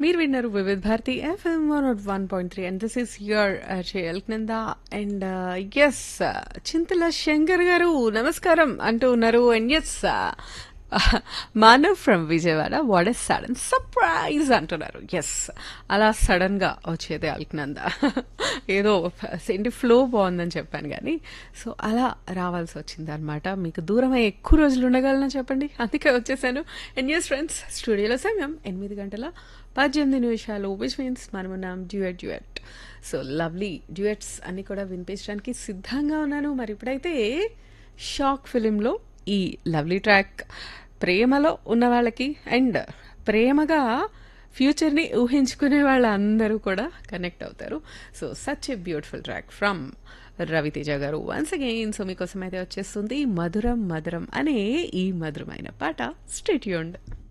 మీరు విన్నారు Vividh Bharati FM 101.3 and this is your Alaknanda and yes చింతల శంకర్ గారు నమస్కారం అంటూ ఉన్నారు and yes Manav from Vijayawada what a sudden surprise అంటున్నారు. ఎస్ అలా సడన్ గా వచ్చేదే అల్క్నంద ఏదో ఏంటి ఫ్లో బాగుందని చెప్పాను కానీ సో అలా రావాల్సి వచ్చింది అనమాట. మీకు దూరమై ఎక్కువ రోజులు ఉండగలనా చెప్పండి, అందుకే వచ్చేసాను. అండ్ ఎస్ ఫ్రెండ్స్, స్టూడియోలో సమయం 8:18 విచ్ మీన్స్ మనమున్నాం డ్యూయట్. సో లవ్లీ డ్యూయట్స్ అన్ని కూడా వినిపించడానికి సిద్ధంగా ఉన్నాను. మరి ఇప్పుడైతే షాక్ ఫిలింలో ఈ లవ్లీ ట్రాక్ ప్రేమలో ఉన్న వాళ్ళకి అండ్ ప్రేమగా ఫ్యూచర్ని ఊహించుకునే వాళ్ళందరూ కూడా కనెక్ట్ అవుతారు. So such a beautiful track from Raviteja గారు వన్స్ అగైన్. సో మీకోసం అయితే వచ్చేస్తుంది మధురం మధురం అనే ఈ మధురమైన పాట. Stay tuned.